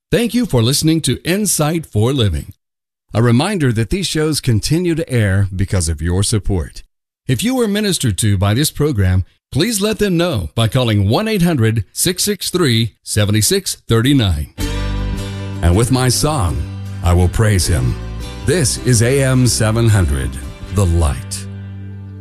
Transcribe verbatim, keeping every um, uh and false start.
Thank you for listening to Insight for Living. A reminder that these shows continue to air because of your support. If you were ministered to by this program, please let them know by calling one eight hundred, six six three, seven six three nine. And with my song, I will praise Him. This is A M seven hundred, The Light.